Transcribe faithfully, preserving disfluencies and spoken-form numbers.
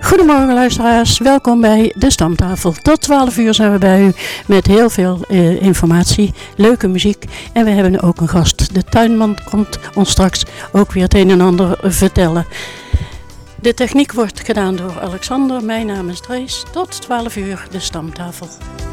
Goedemorgen luisteraars, welkom bij de Stamtafel. Tot twaalf uur zijn we bij u met heel veel uh, informatie, leuke muziek en we hebben ook een gast. De tuinman komt ons straks ook weer het een en ander vertellen. De techniek wordt gedaan door Alexander, mijn naam is Drees. Tot twaalf uur de Stamtafel.